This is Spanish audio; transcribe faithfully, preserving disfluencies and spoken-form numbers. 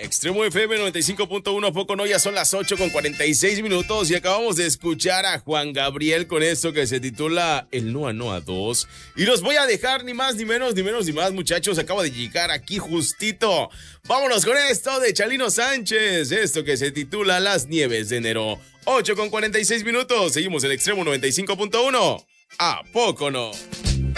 Extremo F M noventa y cinco punto uno, poco no, ya son las ocho con cuarenta y seis minutos y acabamos de escuchar a Juan Gabriel con esto que se titula El Noa Noa dos. Y los voy a dejar ni más, ni menos, ni menos, ni más, muchachos. Acabo de llegar aquí justito. Vámonos con esto de Chalino Sánchez, esto que se titula Las Nieves de Enero. ocho con cuarenta y seis minutos, seguimos en Extremo noventa y cinco punto uno. ¿A poco no?